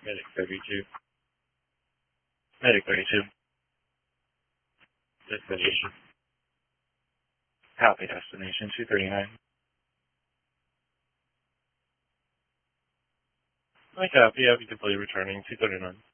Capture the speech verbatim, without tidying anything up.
Medic thirty-two. Medic thirty-two. Destination. Copy destination two thirty-nine. I copy. I'll be completely returning two thirty-nine.